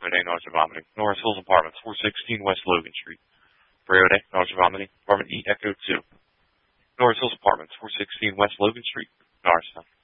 Day, nausea, vomiting. Norris Hills Apartments, 416 West Logan Street. Day, nausea, vomiting. Apartment E, Echo 2. Norris Hills Apartments, 416 West Logan Street. Norristown.